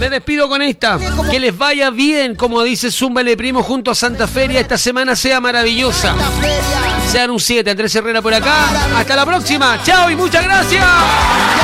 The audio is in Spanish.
Me despido con esta. Que les vaya bien, como dice Zúmbale Primo, junto a Santa Feria. Esta semana sea maravillosa. Sean un 7, Andrés Herrera por acá. Hasta la próxima. Chao y muchas gracias.